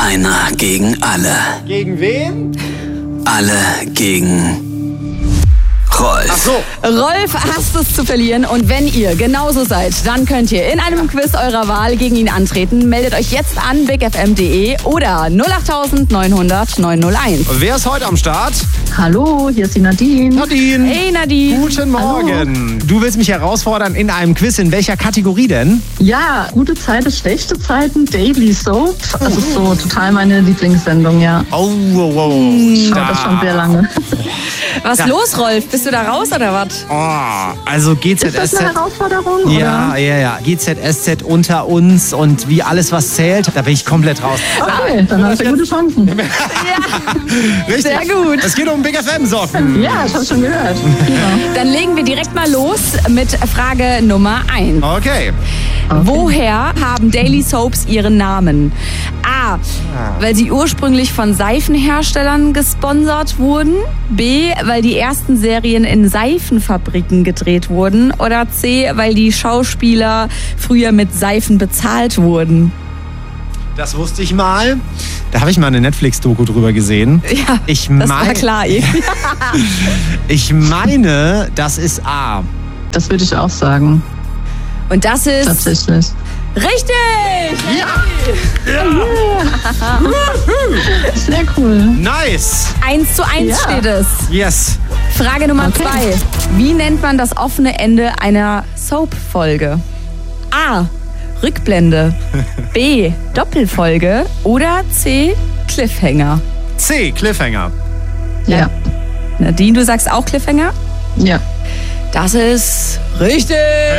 Einer gegen alle. Gegen wen? Alle gegen Rolf. Ach so. Rolf hasst es zu verlieren und wenn ihr genauso seid, dann könnt ihr in einem Quiz eurer Wahl gegen ihn antreten. Meldet euch jetzt an bigfm.de oder 08900 901. Wer ist heute am Start? Hallo, hier ist die Nadine. Nadine. Hey Nadine. Guten Morgen. Du willst mich herausfordern in einem Quiz. In welcher Kategorie denn? Ja, gute Zeiten, schlechte Zeiten, Daily Soap. Das ist so total meine Lieblingssendung, ja. Oh. Ich schaue das schon sehr lange. Was ist los, Rolf? Bist du da raus oder was? Oh, also Ist das GZSZ. eine Herausforderung? Ja. GZSZ unter uns und wie alles, was zählt, da bin ich komplett raus. Okay, dann hast du gute Chancen. Richtig. Sehr gut. Es geht um Big FM-Socken. Ja, ich habe schon gehört. Dann legen wir direkt mal los mit Frage Nummer 1. Okay. Woher haben Daily Soaps ihren Namen? A. Weil sie ursprünglich von Seifenherstellern gesponsert wurden. B. Weil die ersten Serien in Seifenfabriken gedreht wurden. Oder C. Weil die Schauspieler früher mit Seifen bezahlt wurden. Das wusste ich mal. Da habe ich mal eine Netflix-Doku drüber gesehen. Ja, das war klar. Ich meine, das ist A. Das würde ich auch sagen. Und das ist Tatsächlich. richtig! Sehr cool. Nice. 1:1 Ja. steht es. Yes. Frage Nummer Okay. 2. Wie nennt man das offene Ende einer Soap-Folge? A. Rückblende. B. Doppelfolge. Oder C. Cliffhanger. C. Cliffhanger. Ja. Nadine, du sagst auch Cliffhanger? Ja. Das ist richtig!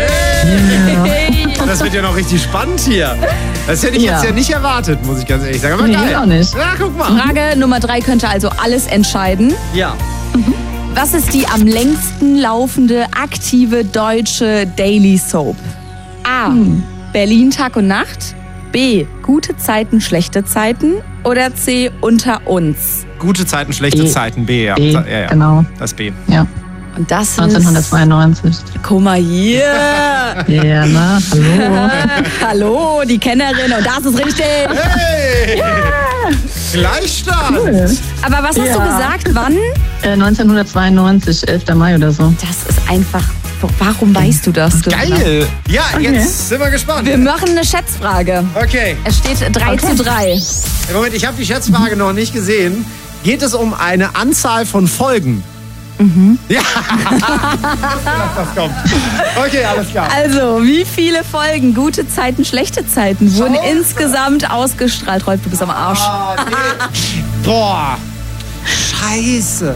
Das wird ja noch richtig spannend hier. Das hätte ich Ja. jetzt ja nicht erwartet, muss ich ganz ehrlich sagen. Aber Nee, geil. auch nicht. Ja, guck mal. Frage Nummer 3 könnte also alles entscheiden. Ja. Was ist die am längsten laufende aktive deutsche Daily Soap? A. Berlin Tag und Nacht. B. Gute Zeiten, schlechte Zeiten. Oder C. Unter uns. Gute Zeiten, schlechte B. Zeiten. B, ja. B, Ja. genau. Das B. Ja. Und das ist... 1992. Guck mal hier. Ja, na, hallo. Hallo, die Kennerin. Und das ist richtig. Hey! Gleichstand! Cool. Aber was hast du Ja. gesagt? Wann? 1992, 11. Mai oder so. Das ist einfach... Warum weißt du das? Geil! Ja, jetzt sind wir gespannt. Wir machen eine Schätzfrage. Okay. Es steht 3:3. Moment, ich habe die Schätzfrage noch nicht gesehen. Geht es um eine Anzahl von Folgen? Ja. Das kommt. Okay, alles klar. Also, wie viele Folgen gute Zeiten, schlechte Zeiten wurden insgesamt ausgestrahlt? Rolf, du bist am Arsch. Ah, nee. Boah. Scheiße.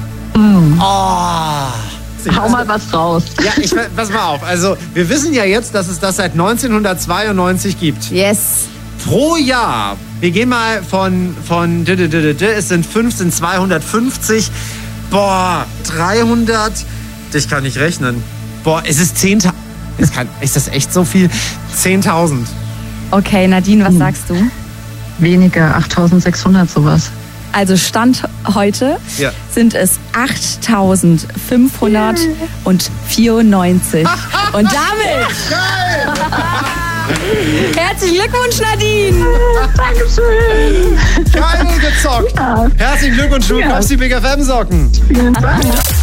Oh. Hau mal was raus. Ja, pass mal auf. Also, wir wissen ja jetzt, dass es das seit 1992 gibt. Yes. Pro Jahr, wir gehen mal von es sind 250. Boah, 300. Ich kann nicht rechnen. Boah, es ist 10.000. Ist das echt so viel? 10.000. Okay, Nadine, was sagst du? Weniger, 8600 sowas. Also Stand heute Ja. sind es 8.594. Und damit herzlichen Glückwunsch, Nadine! Dankeschön. Geil gezockt. Herzlichen Glückwunsch, du bekommst die Big FM Socken. Vielen Dank.